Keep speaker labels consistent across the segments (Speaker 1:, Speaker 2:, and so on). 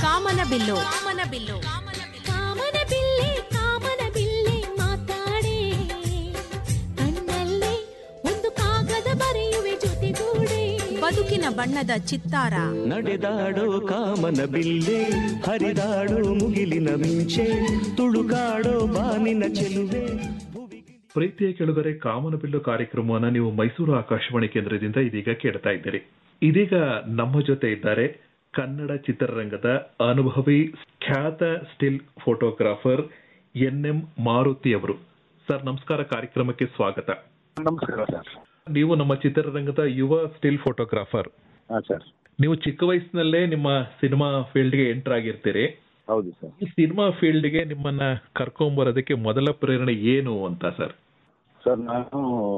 Speaker 1: ಕಾಮನಬಿಲ್ಲು
Speaker 2: ಮಾತಾಡೆ ಕಣ್ಣಲ್ಲಿ ಒಂದು ಕಾಗದ ಬರೆಯುವೆ ಜೊತೆಗೂಡೆ
Speaker 1: ಬದುಕಿನ ಬಣ್ಣದ ಚಿತ್ತಾರ
Speaker 3: ನಡೆದಾಡೋ ಕಾಮನಬಿಲ್ಲೆ ಹರಿದಾಡೋ ಮುಗಿಲಿನ ಮಿಂಚೆ ತುಳುಕಾಡೋ ಬಾನಿನ ಚೆಲುವೆ.
Speaker 4: ಪ್ರೀತಿಯ ಕೆಳಗರೆ ಕಾಮನಬಿಲ್ಲು ಕಾರ್ಯಕ್ರಮವನ್ನು ನೀವು ಮೈಸೂರು ಆಕಾಶವಾಣಿ ಕೇಂದ್ರದಿಂದ ಇದೀಗ ಕೇಳ್ತಾ ಇದ್ದೀರಿ. ಇದೀಗ ನಮ್ಮ ಜೊತೆ ಇದ್ದಾರೆ ಕನ್ನಡ ಚಿತ್ರರಂಗದ ಅನುಭವಿ ಖ್ಯಾತ ಸ್ಟಿಲ್ ಫೋಟೋಗ್ರಾಫರ್ NM ಮಾರುತಿ ಅವರು. ಸರ್ ನಮಸ್ಕಾರ, ಕಾರ್ಯಕ್ರಮಕ್ಕೆ ಸ್ವಾಗತ.
Speaker 5: ನಮಸ್ಕಾರ ಸರ್.
Speaker 4: ನೀವು ನಮ್ಮ ಚಿತ್ರರಂಗದ ಯುವ ಸ್ಟಿಲ್ ಫೋಟೋಗ್ರಾಫರ್.
Speaker 5: ಸರ್,
Speaker 4: ನೀವು ಚಿಕ್ಕ ವಯಸ್ಸಿನಲ್ಲೇ ನಿಮ್ಮ ಸಿನಿಮಾ ಫೀಲ್ಡ್ಗೆ ಎಂಟರ್ ಆಗಿರ್ತೀರಿ.
Speaker 5: ಹೌದು ಸರ್.
Speaker 4: ಈ ಸಿನಿಮಾ ಫೀಲ್ಡ್ಗೆ ನಿಮ್ಮನ್ನ ಕರ್ಕೊಂಬರೋದಕ್ಕೆ ಮೊದಲ ಪ್ರೇರಣೆ ಏನು ಅಂತ ಸರ್?
Speaker 5: ಸರ್, ನಾನು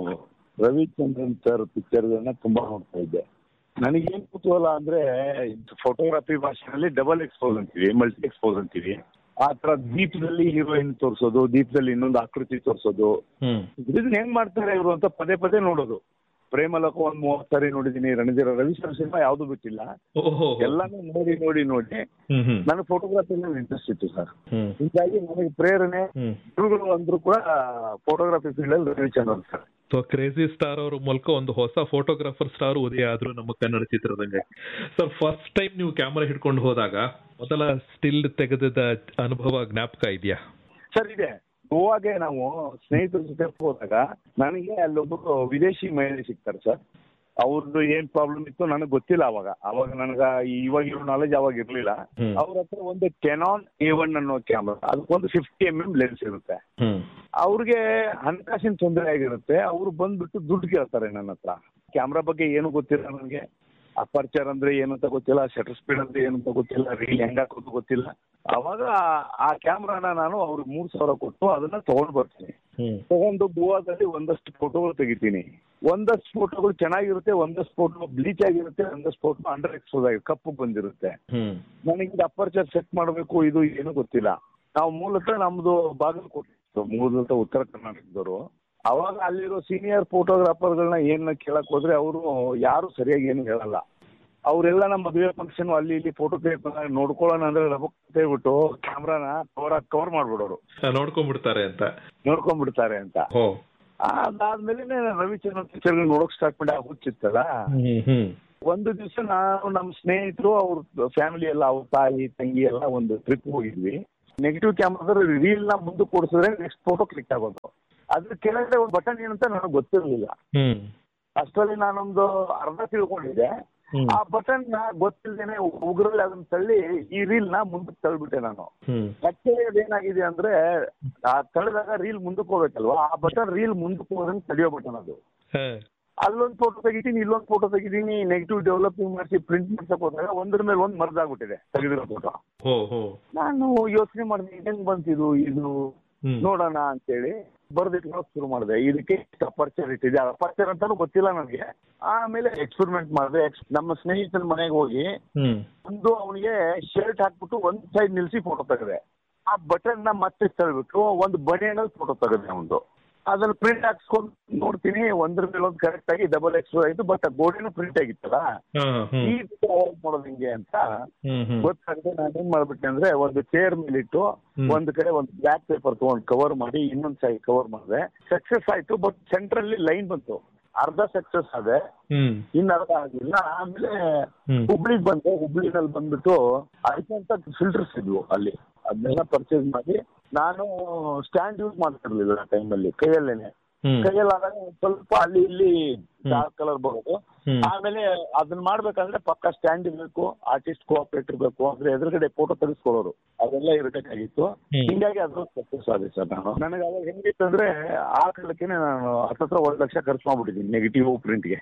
Speaker 5: ರವಿಚಂದ್ರನ್ ಸರ್ ಪಿಕ್ಚರ್ಗಳನ್ನ ತುಂಬಾ ನೋಡ್ತಾ ಇದ್ದೆ. ನನಗೇನ್ ಕುತೂಹಲ ಅಂದ್ರೆ, ಫೋಟೋಗ್ರಫಿ ಭಾಷೆನಲ್ಲಿ ಡಬಲ್ ಎಕ್ಸ್ಪೋಸ್ ಅಂತೀವಿ, ಮಲ್ಟಿ ಎಕ್ಸ್ಪೋಸ್ ಅಂತೀವಿ. ಆ ತರ ದೀಪದಲ್ಲಿ ಹೀರೋಯಿನ್ ತೋರಿಸೋದು, ದೀಪದಲ್ಲಿ ಇನ್ನೊಂದು ಆಕೃತಿ ತೋರಿಸೋದು, ಇದನ್ನ ಹೆಂಗ್ ಮಾಡ್ತಾರೆ ಇವರು ಅಂತ ಪದೇ ಪದೇ ನೋಡೋದು. ಪ್ರೇಮಲೋಕ ಒಂದ್ 30 ಸಾರಿ ನೋಡಿದೀನಿ. ರಣಧೀರ ರವಿ ಸರ್ ಸಿನಿಮಾ ಯಾವ್ದು ಬಿಟ್ಟಿಲ್ಲ, ಎಲ್ಲಾನು ನೋಡಿ ನೋಡಿ ನೋಡಿ ನನಗೆ ಫೋಟೋಗ್ರಫಿ ಇಂಟ್ರೆಸ್ಟ್ ಇತ್ತು ಸರ್. ಹೀಗಾಗಿ ನನಗೆ ಪ್ರೇರಣೆ ಗುರುಗಳು ಅಂದ್ರೂ ಕೂಡ ಫೋಟೋಗ್ರಫಿ ಫೀಲ್ಡ್ ಅಲ್ಲಿ Ravichandran sir.
Speaker 4: So crazy star ಅವ್ರ ಮೂಲಕ ಒಂದು ಹೊಸ ಫೋಟೋಗ್ರಾಫರ್ ಸ್ಟಾರ್ ಉದಯ ಆದ್ರು ನಮ್ಮ ಕನ್ನಡ ಚಿತ್ರರಂಗ. ಸರ್, ಫಸ್ಟ್ ಟೈಮ್ ನೀವು ಕ್ಯಾಮರಾ ಹಿಡ್ಕೊಂಡು ಹೋದಾಗ ಮೊದಲ ಸ್ಟಿಲ್ ತೆಗೆದ ಅನುಭವ ಜ್ಞಾಪಕ ಇದೆಯಾ?
Speaker 5: ಸರ್ ಇದೆ. ಗೋವಾಗೆ ನಾವು ಸ್ನೇಹಿತರ ಜೊತೆ ಹೋದಾಗ ನನಗೆ ಅಲ್ಲೊಬ್ಬರು ವಿದೇಶಿ ಮಹಿಳೆ ಸಿಗ್ತಾರೆ ಸರ್. ಅವ್ರದ್ದು ಏನ್ ಪ್ರಾಬ್ಲಮ್ ಇತ್ತು ನನಗೆ ಗೊತ್ತಿಲ್ಲ. ಅವಾಗ ನನಗ ಇವಾಗ ಇರೋ ನಾಲೆಜ್ ಅವಾಗ ಇರ್ಲಿಲ್ಲ. ಅವ್ರ ಹತ್ರ ಒಂದು ಕೆನಾನ್ A1 ಅನ್ನೋ ಕ್ಯಾಮ್ರಾ, ಅದಕ್ಕೊಂದು 50mm ಲೆನ್ಸ್ ಇರುತ್ತೆ. ಅವ್ರಿಗೆ ಹಣಕಾಸಿನ ತೊಂದರೆ ಆಗಿರುತ್ತೆ. ಅವ್ರು ಬಂದ್ಬಿಟ್ಟು ದುಡ್ಡು ಕೇಳ್ತಾರೆ ನನ್ನ ಹತ್ರ. ಕ್ಯಾಮ್ರಾ ಬಗ್ಗೆ ಏನು ಗೊತ್ತಿಲ್ಲ ನನಗೆ. ಅಪರ್ಚರ್ ಅಂದ್ರೆ ಏನಂತ ಗೊತ್ತಿಲ್ಲ, ಶಟರ್ ಸ್ಪೀಡ್ ಅಂದ್ರೆ ಏನಂತ ಗೊತ್ತಿಲ್ಲ, ರೀಲ್ ಹೆಂಗ್ ಹಾಕೋದು ಗೊತ್ತಿಲ್ಲ. ಅವಾಗ ಆ ಕ್ಯಾಮ್ರಾನ ನಾನು ಅವ್ರಿಗೆ 3,000 ಕೊಟ್ಟು ಅದನ್ನ ತಗೊಂಡ್ ಬರ್ತೀನಿ. ತಗೊಂಡು ಗೋವಾದಲ್ಲಿ ಒಂದಷ್ಟು ಫೋಟೋಗಳು ತೆಗಿತೀನಿ. ಒಂದಷ್ಟು ಫೋಟೋಗಳು ಚೆನ್ನಾಗಿರುತ್ತೆ, ಒಂದಷ್ಟು ಫೋಟೋ ಬ್ಲೀಚ್ ಆಗಿರುತ್ತೆ, ಒಂದಷ್ಟು ಫೋಟೋ ಅಂಡರ್ ಎಕ್ಸ್ಪೋಸ್ ಆಗಿ ಕಪ್ಪು ಬಂದಿರುತ್ತೆ. ನನಗೆ ಅಪರ್ಚರ್ ಸೆಟ್ ಮಾಡಬೇಕು ಇದು ಏನು ಗೊತ್ತಿಲ್ಲ. ನಾವು ಮೂಲತಃ ನಮ್ದು ಬಾಗಲಕೋಟೆ, ಮೂಲತಃ ಉತ್ತರ ಕರ್ನಾಟಕದವರು. ಅವಾಗ ಅಲ್ಲಿರೋ ಸೀನಿಯರ್ ಫೋಟೋಗ್ರಾಫರ್ಗಳನ್ನ ಏನ ಕೇಳಕ್ ಹೋದ್ರೆ ಅವರು ಯಾರು ಸರಿಯಾಗಿ ಏನು ಹೇಳಲ್ಲ. ಅವರೆಲ್ಲ ನಮ್ಮ ಮದುವೆ ಫಂಕ್ಷನ್ ಅಲ್ಲಿ ಇಲ್ಲಿ ಫೋಟೋ ನೋಡ್ಕೊಳ್ಳೋಣ ಅಂದ್ರೆ ಹೇಳ್ಬಿಟ್ಟು ಕ್ಯಾಮ್ರಾನ ಕವರ್ ಮಾಡ್ಬಿಡೋರು,
Speaker 4: ನೋಡ್ಕೊಂಡ್ಬಿಡ್ತಾರೆ
Speaker 5: ಅಂತ. ಅದಾದ್ಮೇಲೆ ರವಿಚಂದ್ರನ್ ಪಿಕ್ಚರ್ ನೋಡೋಕ್ ಸ್ಟಾರ್ಟ್ ಮಾಡಿ ಹುಚ್ಚಿತ್ತಲ್ಲ. ಒಂದು ದಿವಸ ನಾನು ನಮ್ಮ ಸ್ನೇಹಿತರು ಅವ್ರ ಫ್ಯಾಮಿಲಿ ಎಲ್ಲ, ಅವ್ರ ತಾಯಿ ತಂಗಿ ಎಲ್ಲ ಒಂದು ಟ್ರಿಪ್ ಹೋಗಿದ್ವಿ. ನೆಗೆಟಿವ್ ಕ್ಯಾಮ್ರಾದ ರೀಲ್ ನ ಮುಂದೆ ಕೊಡಿಸಿದ್ರೆ ನೆಕ್ಸ್ಟ್ ಫೋಟೋ ಕ್ಲಿಕ್ ಆಗೋದು. ಅದ್ರ ಕೆಳಗಡೆ ಒಂದು ಬಟನ್ ಏನಂತ ನನಗೆ ಗೊತ್ತಿರಲಿಲ್ಲ. ಅಷ್ಟರಲ್ಲಿ ನಾನೊಂದು ಅರ್ಧ ತಿಳ್ಕೊಂಡಿದ್ದೆ. ಆ ಬಟನ್ ಗೊತ್ತಿಲ್ಲದೇನೆ ಉಗ್ರಲ್ಲಿ ಅದನ್ನ ತಳ್ಳಿ ಈ ರೀಲ್ ನ ಮುಂದಕ್ಕೆ ತಳ್ಬಿಟ್ಟೆ ನಾನು. ಆಕ್ಚುಲಿ ಅದೇನಾಗಿದೆ ಅಂದ್ರೆ, ಆ ತಳ್ಳಿದಾಗ ರೀಲ್ ಮುಂದಕ್ಕೆ ಹೋಗ್ಬೇಕಲ್ವಾ, ಆ ಬಟನ್ ರೀಲ್ ಮುಂದಕ್ಕೆ ಹೋದಂಗೆ ತಡೆಯೋ ಬಟನ್ ಅದು. ಅಲ್ಲೊಂದು ಫೋಟೋ ತೆಗಿತೀನಿ, ಇಲ್ಲೊಂದು ಫೋಟೋ ತೆಗಿತೀನಿ, ನೆಗೆಟಿವ್ ಡೆವಲಪಿಂಗ್ ಮಾಡಿಸಿ ಪ್ರಿಂಟ್ ಮಾಡ್ಸಕ್ ಹೋದಾಗ ಒಂದ್ರ ಮೇಲೆ ಒಂದು ಮರ್ದಾಗ್ಬಿಟ್ಟಿದೆ ತೆಗೆದಿರೋ ಫೋಟೋ. ನಾನು ಯೋಚನೆ ಮಾಡಿದೆ, ಹೆಂಗ್ ಬಂತಿದು ಇದು ನೋಡೋಣ ಅಂತೇಳಿ ಬರ್ದಿಟ್ಕೊಳಕ್ ಶುರು ಮಾಡಿದೆ. ಇದಕ್ಕೆ ಅಪರ್ಚರ್ ಇಟ್ಟಿದೆ, ಅಪರ್ಚರ್ ಅಂತಾನು ಗೊತ್ತಿಲ್ಲ ನನಗೆ. ಆಮೇಲೆ ಎಕ್ಸ್ಪೆರಿಮೆಂಟ್ ಮಾಡಿದೆ. ನಮ್ಮ ಸ್ನೇಹಿತನ ಮನೆಗೆ ಹೋಗಿ ಒಂದು ಅವನಿಗೆ ಶರ್ಟ್ ಹಾಕ್ಬಿಟ್ಟು ಒಂದ್ ಸೈಡ್ ನಿಲ್ಸಿ ಫೋಟೋ ತೆಗೆದೆ. ಆ ಬಟನ್ ನ ಮತ್ತೆ ತಳ್ಬಿಟ್ಟು ಒಂದು ಬನಿಯನಲ್ಲಿ ಫೋಟೋ ತೆಗೆದೆ ಒಂದು. ಅದನ್ನ ಪ್ರಿಂಟ್ ಹಾಕ್ಸ್ಕೊಂಡು ನೋಡ್ತೀನಿ, ಒಂದ್ರ ಮೇಲೆ ಒಂದು ಕರೆಕ್ಟ್ ಆಗಿ ಡಬಲ್ ಎಕ್ಸ್ಪೋಸ್ ಆಯ್ತು. ಬಟ್ ಗೋಡೆನೂ ಪ್ರಿಂಟ್ ಆಗಿತ್ತಲ್ಲ, ಈ ಮಾಡೋದು ಹಿಂಗೆ ಅಂತ ಗೊತ್ತಾಗದೆ ನಾನು ಏನ್ ಮಾಡ್ಬಿಟ್ಟೆ ಅಂದ್ರೆ, ಒಂದು ಚೇರ್ ಮೇಲೆ ಇಟ್ಟು ಒಂದ್ ಕಡೆ ಒಂದು ಬ್ಲಾಕ್ ಪೇಪರ್ ತಗೊಂಡು ಕವರ್ ಮಾಡಿ ಇನ್ನೊಂದ್ ಸೈಡ್ ಕವರ್ ಮಾಡಿದೆ. ಸಕ್ಸಸ್ ಆಯ್ತು. ಬಟ್ ಸೆಂಟ್ರಲ್ಲಿ ಲೈನ್ ಬಂತು. ಅರ್ಧ ಸಕ್ಸಸ್ ಆದೆ, ಇನ್ನು ಅರ್ಧ ಆಗಿಲ್ಲ. ಆಮೇಲೆ ಹುಬ್ಳಿಗ್ ಬಂದೆ. ಹುಬ್ಳಿನಲ್ಲಿ ಬಂದ್ಬಿಟ್ಟು ಅದಕ್ಕಂತ ಫಿಲ್ಟರ್ಸ್ ಇದ್ವು ಅಲ್ಲಿ, ಅದನ್ನೆಲ್ಲ ಪರ್ಚೇಸ್ ಮಾಡಿ. ನಾನು ಸ್ಟ್ಯಾಂಡ್ ಯೂಸ್ ಮಾಡ್ತಿರ್ಲಿಲ್ಲ ಆ ಟೈಮಲ್ಲಿ, ಕೈಯಲ್ಲೇನೆ. ಕೈಯಲ್ಲಾದಾಗ ಸ್ವಲ್ಪ ಅಲ್ಲಿ ಇಲ್ಲಿ ಡಾರ್ಕ್ ಕಲರ್ ಬರೋದು. ಆಮೇಲೆ ಅದನ್ನ ಮಾಡ್ಬೇಕಂದ್ರೆ ಪಕ್ಕ ಸ್ಟ್ಯಾಂಡ್ ಇರ್ಬೇಕು, ಆರ್ಟಿಸ್ಟ್ ಕೋಆಪರೇಟ್ ಇರ್ಬೇಕು, ಅಂದ್ರೆ ಎದುರುಗಡೆ ಫೋಟೋ ತೆಗೆಸ್ಕೊಳ್ಳೋರು, ಅದೆಲ್ಲ ಇರಬೇಕಾಗಿತ್ತು. ಹಿಂಗಾಗಿ ಅದ್ರ ಸಕ್ಸಸ್ ಆಗಿದೆ ಸರ್. ನನಗೆ ಅವಾಗ ಹೆಂಗಿತ್ತಂದ್ರೆ, ಆ ಕಾಲಕ್ಕೆ ನಾನು 1 ಲಕ್ಷ ಖರ್ಚು ಮಾಡ್ಬಿಟ್ಟಿದ್ದೀನಿ ನೆಗೆಟಿವ್ ಪ್ರಿಂಟ್ಗೆ.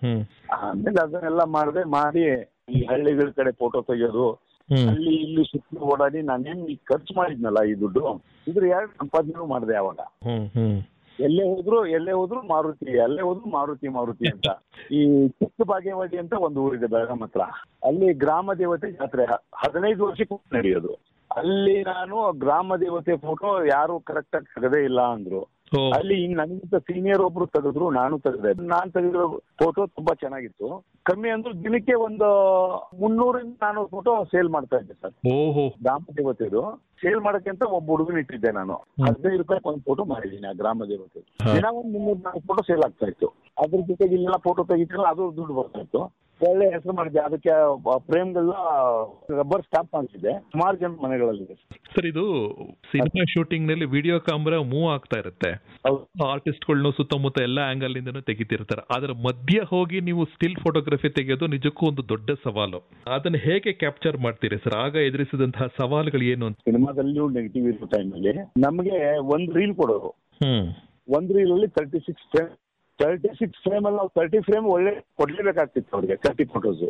Speaker 5: ಆಮೇಲೆ ಅದನ್ನೆಲ್ಲ ಮಾಡಿ ಈ ಹಳ್ಳಿಗಳ ಕಡೆ ಫೋಟೋ ತೆಗೆಯೋದು, ಅಲ್ಲಿ ಇಲ್ಲಿ ಸುತ್ತಲೂ ಓಡಾಡಿ ನಾನೇನ್ ಖರ್ಚು ಮಾಡಿದ್ನಲ್ಲ ಈ ದುಡ್ಡು, ಇದ್ರ 2 ಸಂಪಾದನೆ ಮಾಡಿದೆ ಅವಾಗ. ಎಲ್ಲೇ ಹೋದ್ರು ಮಾರುತಿ ಅಂತ. ಈ ಚಿಕ್ಕ ಬಾಗೇವಾಡಿ ಅಂತ ಒಂದು ಊರಿದೆ ಬೆಳಗಾಂ ಹತ್ರ. ಅಲ್ಲಿ ಗ್ರಾಮ ದೇವತೆ ಜಾತ್ರೆ 15 ವರ್ಷಕ್ಕೆ ನಡೆಯೋದು. ಅಲ್ಲಿ ನಾನು ಗ್ರಾಮ ದೇವತೆ ಫೋಟೋ ಯಾರು ಕರೆಕ್ಟ್ ಆಗಿ ತೆಗದೇ ಇಲ್ಲ ಅಂದ್ರು.
Speaker 4: ಓ.
Speaker 5: ಅಲ್ಲಿ ನನಗಿಂತ ಸೀನಿಯರ್ ಒಬ್ರು ತೆಗೆದ್ರು, ನಾನು ತೆಗೆದೆ. ನಾನ್ ತೆಗೆದಿರೋ ಫೋಟೋ ತುಂಬಾ ಚೆನ್ನಾಗಿತ್ತು. ಕಮ್ಮಿ ಅಂದ್ರೆ ದಿನಕ್ಕೆ ಒಂದು 300-400 ಫೋಟೋ ಸೇಲ್ ಮಾಡ್ತಾ ಇದ್ದೆ ಸರ್.
Speaker 4: ಓಹೋ.
Speaker 5: ಗ್ರಾಮ ದೇವತೆದು ಸೇಲ್ ಮಾಡಕ್ಕೆ ಅಂತ ಒಬ್ಬ ಹುಡುಗನ ಇಟ್ಟಿದ್ದೆ ನಾನು. 15 ರೂಪಾಯಿ ಒಂದು ಫೋಟೋ ಮಾಡಿದ್ದೀನಿ ಆ ಗ್ರಾಮ ದೇವತೆ. ದಿನ ಒಂದು 300-400 ಫೋಟೋ ಸೇಲ್ ಆಗ್ತಾ ಇತ್ತು. ಅದ್ರ ಜೊತೆಗೆ ಇಲ್ಲೆಲ್ಲ ಫೋಟೋ ತೆಗಿತಿರಲ್ಲ, ಅದು ದುಡ್ಡು ಬರ್ತಾ ಇತ್ತು. ಒಳ್ಳೆ ಹೆಸರು ಮಾಡಿದ್ದೆ. ಅದಕ್ಕೆ ಫ್ರೇಮ್ಗೆಲ್ಲ ರಬ್ಬರ್ ಸ್ಟಾಂಪ್ ಹಾಕಿದ್ದೆ. ಸುಮಾರು ಜನ ಮನೆಗಳಲ್ಲಿದೆ
Speaker 4: ಸರ್. ಇದು ಸಿನಿಮಾ ಶೂಟಿಂಗ್ ನಲ್ಲಿ ವಿಡಿಯೋ ಕ್ಯಾಮ್ರಾ ಮೂವ್ ಆಗ್ತಾ ಇರುತ್ತೆ. ಆರ್ಟಿಸ್ಟ್ಗಳನ್ನು ಸುತ್ತಮುತ್ತ ಎಲ್ಲ ಆಂಗಲ್ ನಿಂದನೂ ತೆಗಿತಿರ್ತಾರೆ. ಅದರ ಮಧ್ಯ ಹೋಗಿ ನೀವು ಸ್ಟಿಲ್ ಫೋಟೋಗ್ರಫಿ ತೆಗೆಯೋದು ನಿಜಕ್ಕೂ ಒಂದು ದೊಡ್ಡ ಸವಾಲು. ಅದನ್ನ ಹೇಗೆ ಕ್ಯಾಪ್ಚರ್ ಮಾಡ್ತೀರಿ ಸರ್? ಆಗ ಎದುರಿಸಿದಂತಹ ಸವಾಲುಗಳು ಏನು ಅಂತ?
Speaker 5: ಸಿನಿಮಾದಲ್ಲಿಯೂ ನೆಗೆಟಿವ್ ಇರೋ ಟೈಮಲ್ಲಿ ನಮಗೆ ಒಂದು ರೀಲ್ ಕೊಡೋರು. ಒಂದು ರೀಲ್ ಅಲ್ಲಿ 36 ಫ್ರೇಮ್ ಅಲ್ಲಿ ನಾವು 30 ಫ್ರೇಮ್ ಒಳ್ಳೆ ಕೊಡ್ಲೇಬೇಕಾಗ್ತಿತ್ತು ಅವ್ರಿಗೆ. 30 ಫೋಟೋಸ್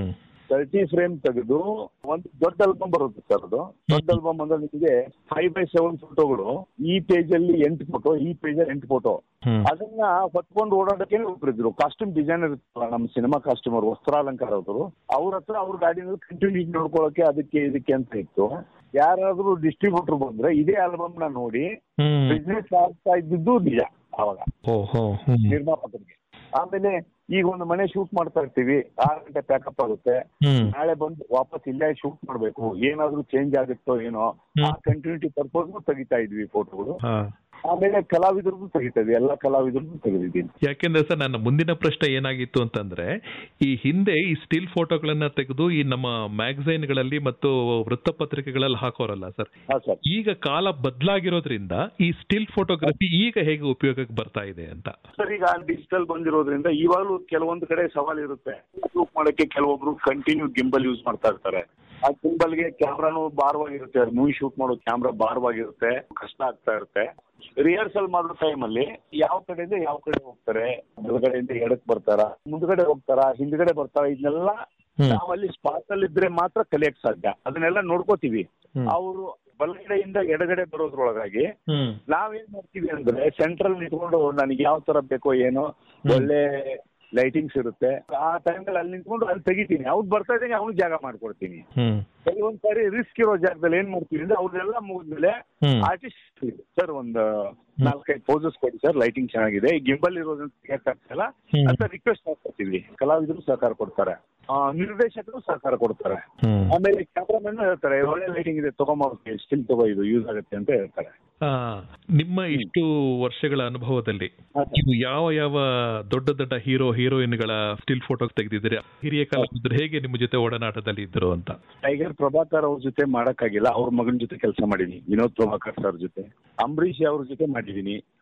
Speaker 5: 30 ಫ್ರೇಮ್ ತೆಗೆದು ಒಂದು ದೊಡ್ಡ ಆಲ್ಬಮ್ ಬರುತ್ತೆ ಸರ್. ಅದು ದೊಡ್ಡ ಆಲ್ಬಮ್ ಅಂದ್ರೆ ನಿಮಗೆ 5x7 ಫೋಟೋಗಳು. ಈ ಪೇಜ್ ಅಲ್ಲಿ 8 ಫೋಟೋ, ಈ ಪೇಜ್ ಅಲ್ಲಿ 8 ಫೋಟೋ. ಅದನ್ನ ಹೊತ್ಕೊಂಡು ಓಡಾಡಕ್ಕೆ ಒಬ್ರಿದ್ರು ಕಾಸ್ಟ್ಯೂಮ್ ಡಿಸೈನರ್ ಇರ್ತಲ್ಲ, ನಮ್ಮ ಸಿನಿಮಾ ಕಾಸ್ಟ್ಯೂಮರ್, ವಸ್ತ್ರಾಲಂಕಾರ ಅವರು. ಅವ್ರ ಹತ್ರ ಅವ್ರ ಗಾಡಿನಲ್ಲಿ ಕಂಟಿನ್ಯೂ ನೋಡ್ಕೊಳಕ್ಕೆ ಅದಕ್ಕೆ ಇದಕ್ಕೆ ಅಂತ ಇತ್ತು. ಯಾರಾದ್ರೂ ಡಿಸ್ಟ್ರಿಬ್ಯೂಟರ್ ಬಂದ್ರೆ ಇದೇ ಆಲ್ಬಮ್ ನ ನೋಡಿ ಬಿಸ್ನೆಸ್ ಆಗ್ತಾ ಇದ್ದಿದ್ದು ನಿಜ ಅವಾಗ ನಿರ್ಮಾಪಕರಿಗೆ. ಆಮೇಲೆ ಈಗ ಒಂದು ಮನೆ ಶೂಟ್ ಮಾಡ್ತಾ ಇರ್ತೀವಿ, 6 ಗಂಟೆ ಪ್ಯಾಕಪ್ ಆಗುತ್ತೆ, ನಾಳೆ ಬಂದು ವಾಪಸ್ ಇಲ್ಲೇ ಶೂಟ್ ಮಾಡ್ಬೇಕು, ಏನಾದ್ರೂ ಚೇಂಜ್ ಆಗುತ್ತೋ ಏನೋ, ಆ ಕಂಟಿನ್ಯೂಟಿ ಪರ್ಪಸ್ ತೆಗಿತಾ ಇದ್ವಿ ಫೋಟೋಗಳು. ಆಮೇಲೆ ಕಲಾವಿದರಿಗೂ ತೆಗಿತೀವಿ, ಎಲ್ಲ ಕಲಾವಿದರಿಗೂ ತೆಗೆದಿದ್ದೀನಿ.
Speaker 4: ಯಾಕೆಂದ್ರೆ ಸರ್, ನನ್ನ ಮುಂದಿನ ಪ್ರಶ್ನೆ ಏನಾಗಿತ್ತು ಅಂತಂದ್ರೆ, ಈ ಹಿಂದೆ ಈ ಸ್ಟಿಲ್ ಫೋಟೋಗಳನ್ನ ತೆಗೆದು ಈ ನಮ್ಮ ಮ್ಯಾಗಝೈನ್ ಗಳಲ್ಲಿ ಮತ್ತು ವೃತ್ತಪತ್ರಿಕೆಗಳಲ್ಲಿ ಹಾಕೋರಲ್ಲ ಸರ್, ಈಗ ಕಾಲ ಬದಲಾಗಿರೋದ್ರಿಂದ ಈ ಸ್ಟಿಲ್ ಫೋಟೋಗ್ರಫಿ ಈಗ ಹೇಗೆ ಉಪಯೋಗಕ್ಕೆ ಬರ್ತಾ ಇದೆ ಅಂತ? ಸರ್,
Speaker 5: ಈಗ ಡಿಜಿಟಲ್ ಬಂದಿರೋದ್ರಿಂದ ಇವಾಗಲೂ ಕೆಲವೊಂದು ಕಡೆ ಸವಾಲು ಇರುತ್ತೆ. ಶೂಟ್ ಮಾಡಕ್ಕೆ ಕೆಲವೊಬ್ರು ಕಂಟಿನ್ಯೂ ಗಿಂಬಲ್ ಯೂಸ್ ಮಾಡ್ತಾ ಇರ್ತಾರೆ. ಆ ಗಿಂಬಲ್ಗೆ ಕ್ಯಾಮ್ರಾನು ಭಾರವಾಗಿರುತ್ತೆ. ಮೂವಿ ಶೂಟ್ ಮಾಡೋ ಕ್ಯಾಮ್ರಾ ಭಾರವಾಗಿರುತ್ತೆ, ಕಷ್ಟ ಆಗ್ತಾ ಇರುತ್ತೆ. ರಿಹರ್ಸಲ್ ಮಾಡೋ ಟೈಮಲ್ಲಿ ಯಾವ ಕಡೆಯಿಂದ ಯಾವ ಕಡೆ ಹೋಗ್ತಾರೆ, ಬಲಗಡೆಯಿಂದ ಎಡಕ್ಕೆ ಬರ್ತಾರ, ಮುಂದ್ಗಡೆ ಹೋಗ್ತಾರ, ಹಿಂದ್ಗಡೆ ಬರ್ತಾರ, ಇದನ್ನೆಲ್ಲ ನಾವಲ್ಲಿ ಸ್ಪಾಟ್ ಅಲ್ಲಿ ಇದ್ರೆ ಮಾತ್ರ ಕಲಿಯಕ್ ಸಾಧ್ಯ. ಅದನ್ನೆಲ್ಲ ನೋಡ್ಕೋತೀವಿ. ಅವರು ಬಲಗಡೆಯಿಂದ ಎಡಗಡೆ ಬರೋದ್ರೊಳಗಾಗಿ ನಾವೇನ್ ಮಾಡ್ತೀವಿ ಅಂದ್ರೆ ಸೆಂಟ್ರಲ್ ನಿಂತ್ಕೊಂಡು ನನಗೆ ಯಾವ ತರ ಬೇಕೋ ಏನೋ ಒಳ್ಳೆ ಲೈಟಿಂಗ್ಸ್ ಇರುತ್ತೆ, ಆ ಟೈಮಲ್ಲಿ ಅಲ್ಲಿ ನಿಂತ್ಕೊಂಡು ಅಲ್ಲಿ ತೆಗಿತೀನಿ. ಅವ್ರು ಬರ್ತಾ ಇದ್ದೀನಿ, ಅವ್ನು ಜಾಗ ಮಾಡ್ಕೊಡ್ತೀನಿ. ಕೆಲವೊಂದ್ ಸಾರಿ ರಿಸ್ಕ್ ಇರೋ ಜಾಗದಲ್ಲಿ ಏನ್ ಮಾಡ್ತೀವಿ ಅಂದ್ರೆ ಅವ್ರೆಲ್ಲ ಮುಗಿದ್ಮೇಲೆ ಆರ್ಟಿಸ್ಟ್ ಸರ್ ಒಂದು 4-5 ಪೋಸಸ್ ಕೊಡಿ ಸರ್, ಲೈಟಿಂಗ್ ಚೆನ್ನಾಗಿದೆ, ಈ ಗಿಂಬಲ್ ಇರೋದ್ರಿಂದ ತೆಗಿಯಕ್ಕಾಗ್ತಿಲ್ಲ ಅಂತ ರಿಕ್ವೆಸ್ಟ್ ಮಾಡ್ಕೊತೀವಿ. ಕಲಾವಿದರು ಸಹಕಾರ ಕೊಡ್ತಾರೆ, ನಿರ್ದೇಶಕರು ಸಹಕಾರ ಕೊಡ್ತಾರೆ. ಆಮೇಲೆ ಕ್ಯಾಮ್ರಾಮನ್ ಹೇಳ್ತಾರೆ ಒಳ್ಳೆ ಲೈಟಿಂಗ್ ಇದೆ, ತಗೊಂಬ ಸ್ಟಿಲ್ ತಗೋ, ಇದು ಯೂಸ್ ಆಗುತ್ತೆ ಅಂತ ಹೇಳ್ತಾರೆ.
Speaker 4: ನಿಮ್ಮ ಇಷ್ಟು ವರ್ಷಗಳ ಅನುಭವದಲ್ಲಿ ನೀವು ಯಾವ ಯಾವ ದೊಡ್ಡ ದೊಡ್ಡ ಹೀರೋಯಿನ್ಗಳ ಸ್ಟಿಲ್ ಫೋಟೋ ತೆಗೆದಿದ್ದೀರಿ? ಹಿರಿಯ ಕಲಾವಿದರು ಹೇಗೆ ನಿಮ್ಮ ಜೊತೆ ಒಡನಾಟದಲ್ಲಿ ಇದ್ರು ಅಂತ?
Speaker 5: ಟೈಗರ್ ಪ್ರಭಾಕರ್ ಅವ್ರ ಜೊತೆ ಮಾಡಕ್ಕಾಗಿಲ್ಲ, ಅವ್ರ ಮಗನ ಜೊತೆ ಕೆಲಸ ಮಾಡಿದೀನಿ. ವಿನೋದ್ ಪ್ರಭಾಕರ್ ಸರ್ ಜೊತೆ, ಅಂಬರೀಷ್ ಅವ್ರ ಜೊತೆ ಮಾಡಿದೀನಿ.